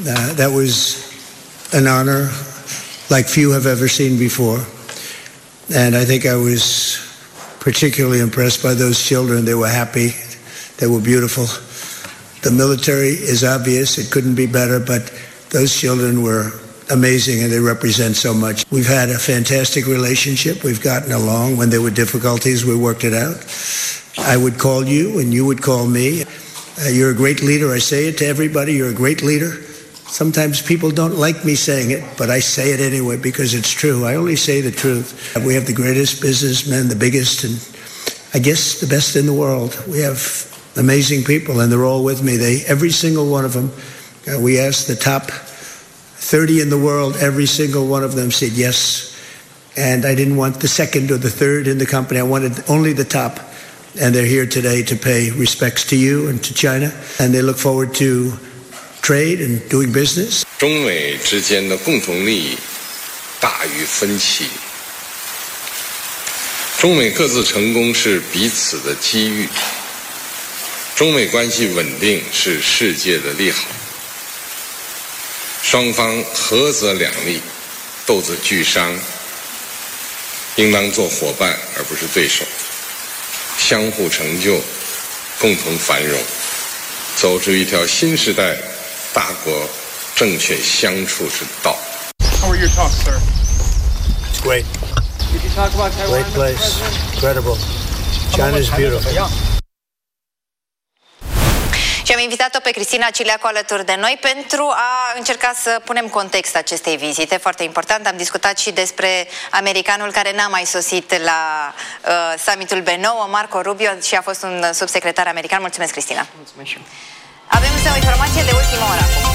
That was an honor like few have ever seen before. And I think I was particularly impressed by those children. They were happy. They were beautiful. The military is obvious. It couldn't be better, but those children were amazing, and they represent so much. We've had a fantastic relationship. We've gotten along. When there were difficulties, we worked it out. I would call you, and you would call me. You're a great leader. I say it to everybody. You're a great leader. Sometimes people don't like me saying it, but I say it anyway because it's true. I only say the truth. We have the greatest businessmen, the biggest, and I guess the best in the world. We have amazing people, and they're all with me. Every single one of them. We asked the top 30 in the world. Every single one of them said yes. And I didn't want the second or the third in the company. I wanted only the top. And they're here today to pay respects to you and to China. And they look forward to trade and doing business. 中美之间的共同利益大于分歧。中美各自成功是彼此的机遇。中美关系稳定是世界的利好。双方合则两利，斗则俱伤。应当做伙伴而不是对手，相互成就，共同繁荣，走出一条新时代大国正确相处之道。 How are your talks, sir? It's great. Did you talk about Taiwan? Great place. Incredible. China's beautiful. Și am invitat-o pe Cristina Cileacu alături de noi pentru a încerca să punem context acestei vizite. Foarte important, am discutat și despre americanul care n-a mai sosit la summitul B9, Marco Rubio, și a fost un subsecretar american. Mulțumesc, Cristina. Mulțumesc și eu. Avem însă o informație de ultimă oră acum.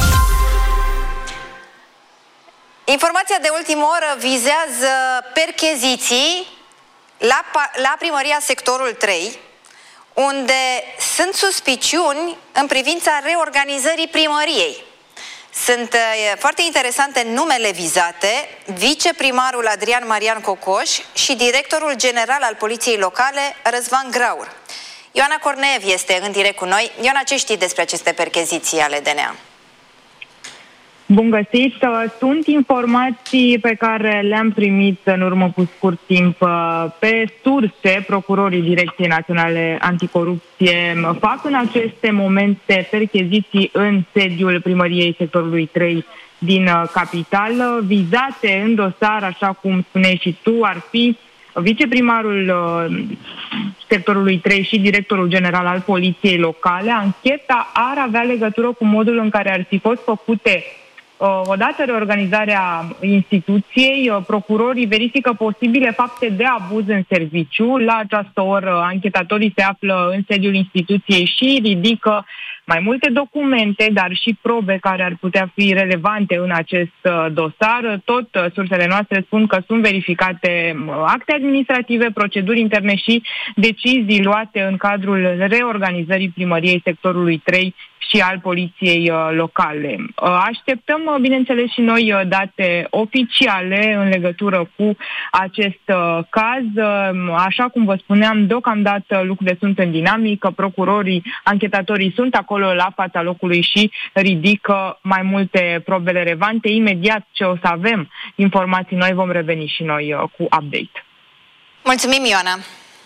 Informația de ultimă oră vizează percheziții la primăria sectorul 3, unde sunt suspiciuni în privința reorganizării primăriei. Sunt foarte interesante numele vizate: viceprimarul Adrian Marian Cocoș și directorul general al Poliției Locale, Răzvan Graur. Ioana Corneev este în direct cu noi. Ioana, ce știi despre aceste percheziții ale DNA? Bun găsit! Sunt informații pe care le-am primit în urmă cu scurt timp pe surse. Procurorii Direcției Naționale Anticorupție fac în aceste momente percheziții în sediul primăriei sectorului 3 din capitală. Vizate în dosar, așa cum spuneai și tu, ar fi viceprimarul sectorului 3 și directorul general al Poliției Locale. Ancheta ar avea legătură cu modul în care ar fi fost făcute odată reorganizarea instituției. Procurorii verifică posibile fapte de abuz în serviciu. La această oră, anchetatorii se află în sediul instituției și ridică mai multe documente, dar și probe care ar putea fi relevante în acest dosar. Tot sursele noastre spun că sunt verificate acte administrative, proceduri interne și decizii luate în cadrul reorganizării primăriei sectorului 3 și al Poliției Locale. Așteptăm, bineînțeles, și noi date oficiale în legătură cu acest caz. Așa cum vă spuneam, deocamdată lucrurile sunt în dinamică, procurorii, anchetatorii sunt acolo la fața locului și ridică mai multe probe relevante. Imediat ce o să avem informații noi, vom reveni și noi cu update. Mulțumim, Ioana!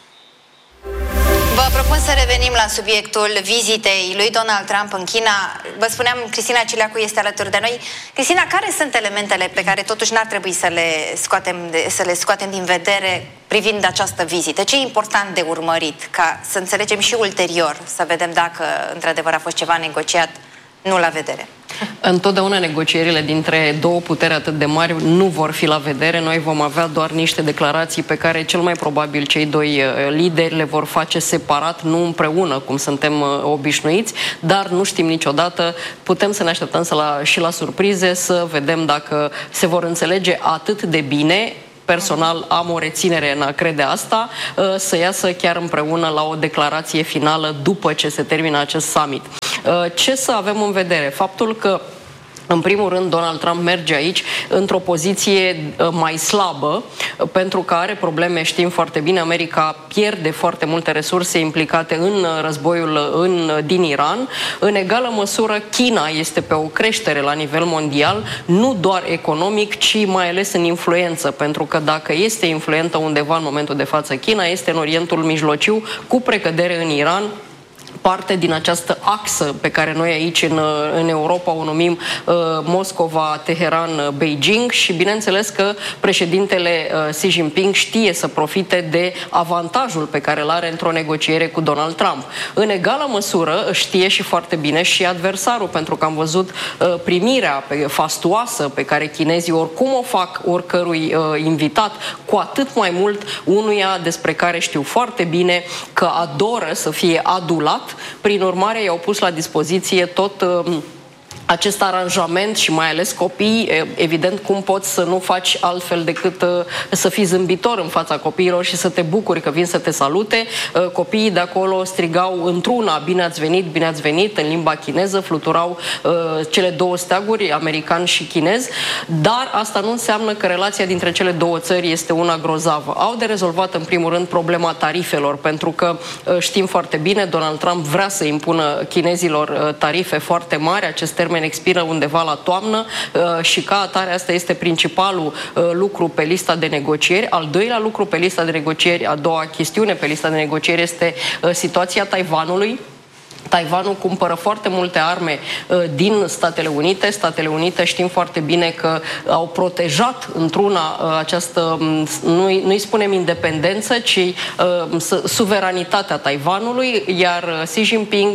Vă propun să revenim la subiectul vizitei lui Donald Trump în China. Vă spuneam, Cristina Cileacu este alături de noi. Cristina, care sunt elementele pe care totuși n-ar trebui să le scoatem din vedere privind această vizită? Ce e important de urmărit, ca să înțelegem și ulterior, să vedem dacă într-adevăr a fost ceva negociat, nu la vedere? Întotdeauna negocierile dintre două puteri atât de mari nu vor fi la vedere. Noi vom avea doar niște declarații pe care cel mai probabil cei doi lideri le vor face separat, nu împreună, cum suntem obișnuiți, dar nu știm niciodată. Putem să ne așteptăm și la surprize, să vedem dacă se vor înțelege atât de bine. Personal am o reținere în a crede asta, să iasă chiar împreună la o declarație finală după ce se termină acest summit. Ce să avem în vedere? Faptul că În primul rând, Donald Trump merge aici într-o poziție mai slabă, pentru că are probleme, știm foarte bine, America pierde foarte multe resurse implicate în războiul din Iran. În egală măsură, China este pe o creștere la nivel mondial, nu doar economic, ci mai ales în influență, pentru că dacă este influentă undeva în momentul de față China, este în Orientul Mijlociu, cu precădere în Iran, parte din această axă pe care noi aici în Europa o numim Moscova, Teheran, Beijing, și bineînțeles că președintele Xi Jinping știe să profite de avantajul pe care îl are într-o negociere cu Donald Trump. În egală măsură știe și foarte bine și adversarul, pentru că am văzut primirea fastuoasă pe care chinezii oricum o fac oricărui invitat, cu atât mai mult unuia despre care știu foarte bine că adoră să fie adulat. Prin urmare, i-au pus la dispoziție tot acest aranjament și mai ales copiii, evident, cum poți să nu faci altfel decât să fii zâmbitor în fața copiilor și să te bucuri că vin să te salute. Copiii de acolo strigau într-una, bine ați venit, în limba chineză, fluturau cele două steaguri, american și chinez, dar asta nu înseamnă că relația dintre cele două țări este una grozavă. Au de rezolvat, în primul rând, problema tarifelor, pentru că știm foarte bine, Donald Trump vrea să impună chinezilor tarife foarte mari, acest termen expiră undeva la toamnă și ca atare asta este principalul lucru pe lista de negocieri. Al doilea lucru pe lista de negocieri, a doua chestiune pe lista de negocieri este situația Taiwanului. Taiwanul cumpără foarte multe arme din Statele Unite. Statele Unite știm foarte bine că au protejat într-una această, nu-i spunem independență, ci suveranitatea Taiwanului, iar Xi Jinping,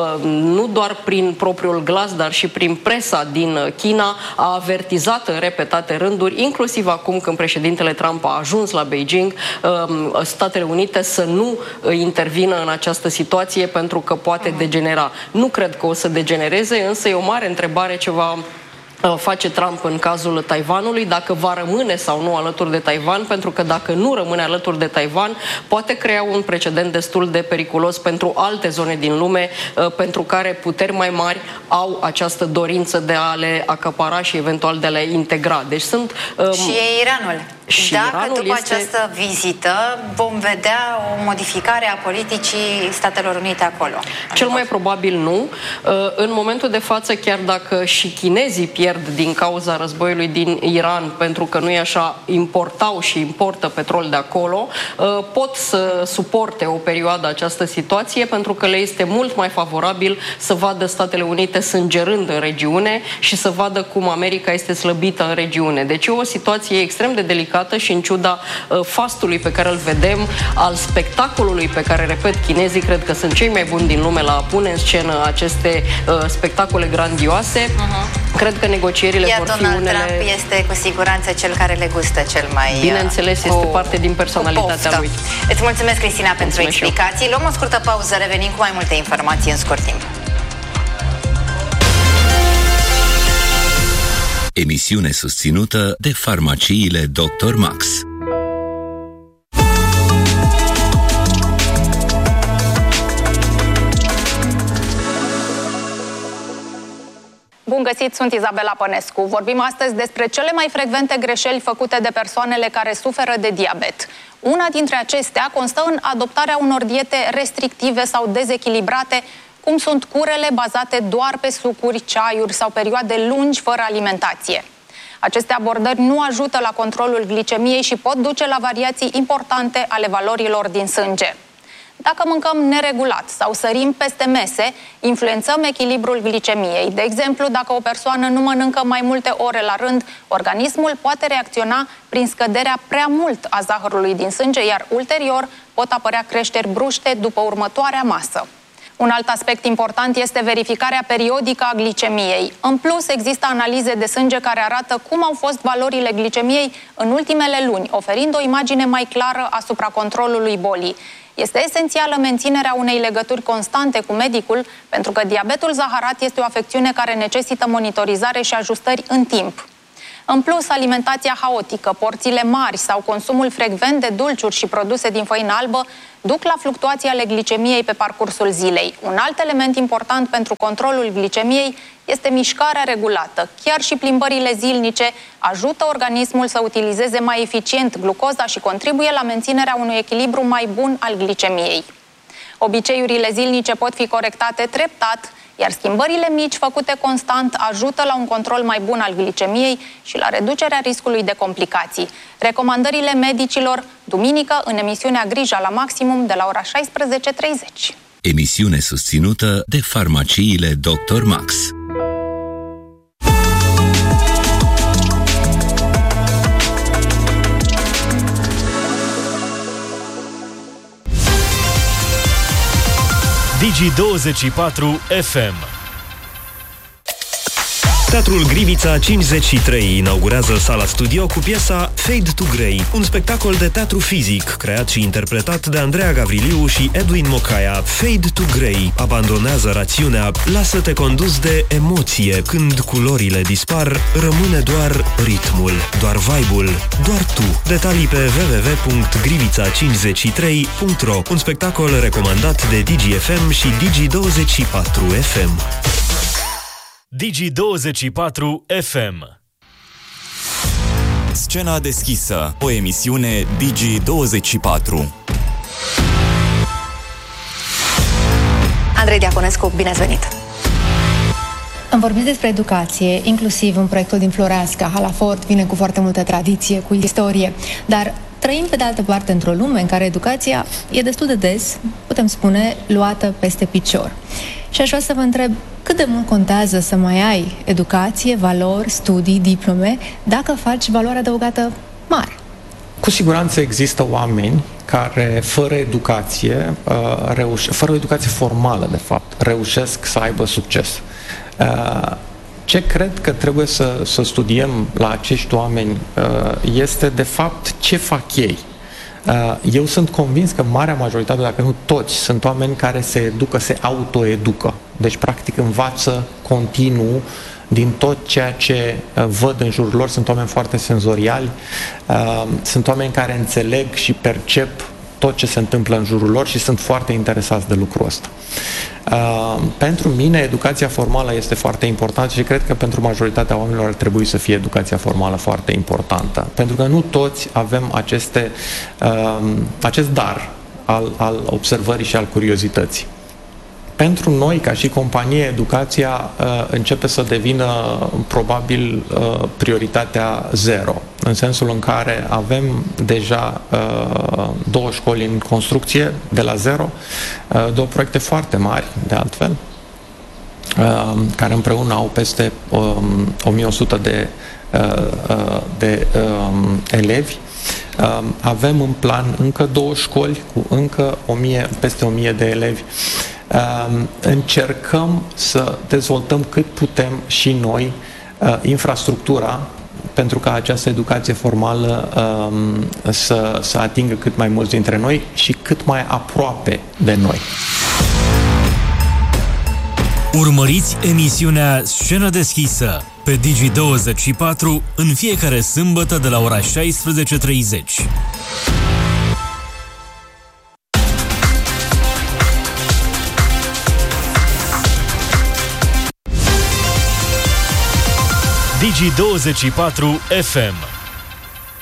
nu doar prin propriul glas, dar și prin presa din China, a avertizat în repetate rânduri, inclusiv acum când președintele Trump a ajuns la Beijing, Statele Unite să nu intervină în această situație, pentru că poate degenera. Nu cred că o să degenereze, însă e o mare întrebare ce va face Trump în cazul Taiwanului, dacă va rămâne sau nu alături de Taiwan, pentru că dacă nu rămâne alături de Taiwan, poate crea un precedent destul de periculos pentru alte zone din lume, pentru care puteri mai mari au această dorință de a le acapara și eventual de a le integra. Deci sunt... Și e Iranul. Și dacă Iranul după această vizită vom vedea o modificare a politicii Statelor Unite acolo? Cel mai probabil nu. În momentul de față, chiar dacă și chinezii pierd din cauza războiului din Iran, pentru că nu e așa, importau și importă petrol de acolo, pot să suporte o perioadă această situație, pentru că le este mult mai favorabil să vadă Statele Unite sângerând în regiune și să vadă cum America este slăbită în regiune. Deci e o situație extrem de delicată și în ciuda fastului pe care îl vedem, al spectacolului pe care, repet, chinezii cred că sunt cei mai buni din lume la a pune în scenă aceste spectacole grandioase, cred că negocierile vor fi unele... Donald Trump este cu siguranță cel care le gustă cel mai... Bineînțeles, este parte din personalitatea lui. Îți mulțumesc, Cristina, pentru explicații. Luăm o scurtă pauză, revenim cu mai multe informații în scurt timp. Emisiune susținută de farmaciile Dr. Max. Bun găsit, sunt Izabela Pănescu. Vorbim astăzi despre cele mai frecvente greșeli făcute de persoanele care suferă de diabet. Una dintre acestea constă în adoptarea unor diete restrictive sau dezechilibrate, cum sunt curele bazate doar pe sucuri, ceaiuri sau perioade lungi fără alimentație. Aceste abordări nu ajută la controlul glicemiei și pot duce la variații importante ale valorilor din sânge. Dacă mâncăm neregulat sau sărim peste mese, influențăm echilibrul glicemiei. De exemplu, dacă o persoană nu mănâncă mai multe ore la rând, organismul poate reacționa prin scăderea prea mult a zahărului din sânge, iar ulterior pot apărea creșteri bruște după următoarea masă. Un alt aspect important este verificarea periodică a glicemiei. În plus, există analize de sânge care arată cum au fost valorile glicemiei în ultimele luni, oferind o imagine mai clară asupra controlului bolii. Este esențială menținerea unei legături constante cu medicul, pentru că diabetul zaharat este o afecțiune care necesită monitorizare și ajustări în timp. În plus, alimentația haotică, porțiile mari sau consumul frecvent de dulciuri și produse din făină albă duc la fluctuații ale glicemiei pe parcursul zilei. Un alt element important pentru controlul glicemiei este mișcarea regulată. Chiar și plimbările zilnice ajută organismul să utilizeze mai eficient glucoza și contribuie la menținerea unui echilibru mai bun al glicemiei. Obiceiurile zilnice pot fi corectate treptat, iar schimbările mici făcute constant ajută la un control mai bun al glicemiei și la reducerea riscului de complicații. Recomandările medicilor, duminică, în emisiunea Grija la Maximum, de la ora 16:30. Emisiune susținută de farmaciile Dr. Max. Digi24 FM. Teatrul Grivița 53 inaugurează sala studio cu piesa Fade to Grey, un spectacol de teatru fizic creat și interpretat de Andreea Gavriliu și Edwin Mocaia. Fade to Grey abandonează rațiunea, lasă-te condus de emoție. Când culorile dispar, rămâne doar ritmul, doar vibe-ul, doar tu. Detalii pe www.grivița53.ro. Un spectacol recomandat de DigiFM și Digi24 FM. Digi24 FM. Scena deschisă, o emisiune Digi24. Andrei Diaconescu, bine ați venit! Am vorbit despre educație, inclusiv în proiectul din Floreasca. Halafort vine cu foarte multă tradiție, cu istorie, dar trăim pe de altă parte într-o lume în care educația e destul de des, putem spune, luată peste picior. Și aș vrea să vă întreb cât de mult contează să mai ai educație, valori, studii, diplome, dacă faci valoare adăugată mare. Cu siguranță există oameni care, fără educație, fără o educație formală, de fapt, reușesc să aibă succes. Ce cred că trebuie să studiem la acești oameni este, de fapt, ce fac ei. Eu sunt convins că marea majoritate, dacă nu toți, sunt oameni care se educă, se autoeducă. Deci, practic, învață continuu din tot ceea ce văd în jurul lor. Sunt oameni foarte senzoriali, sunt oameni care înțeleg și percep tot ce se întâmplă în jurul lor și sunt foarte interesați de lucrul ăsta. Pentru mine, educația formală este foarte importantă și cred că pentru majoritatea oamenilor ar trebui să fie educația formală foarte importantă. Pentru că nu toți avem acest dar al observării și al curiozității. Pentru noi, ca și companie, educația începe să devină probabil prioritatea zero, în sensul în care avem deja 2 școli în construcție de la zero, 2 proiecte foarte mari, de altfel, care împreună au peste 1100 de elevi. Avem în plan încă 2 școli cu încă peste 1000 de elevi. Încercăm să dezvoltăm cât putem și noi infrastructura pentru ca această educație formală să atingă cât mai mulți dintre noi și cât mai aproape de noi. Urmăriți emisiunea Scenă deschisă pe Digi24 în fiecare sâmbătă de la ora 16:30. Digi24 FM.